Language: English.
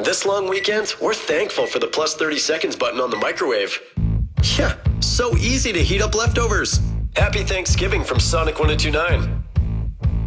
This long weekend, we're thankful for the plus 30 seconds button on the microwave. Yeah, so easy to heat up leftovers. Happy Thanksgiving from Sonic 1029.